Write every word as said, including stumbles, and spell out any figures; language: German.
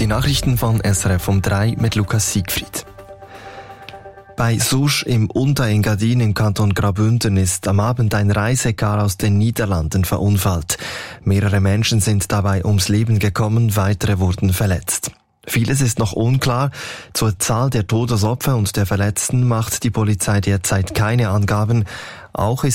Die Nachrichten von S R F um drei mit Lukas Siegfried. Bei Sousch im Unterengadin im Kanton Graubünden ist am Abend ein Reisecar aus den Niederlanden verunfallt. Mehrere Menschen sind dabei ums Leben gekommen, weitere wurden verletzt. Vieles ist noch unklar. Zur Zahl der Todesopfer und der Verletzten macht die Polizei derzeit keine Angaben. Auch ist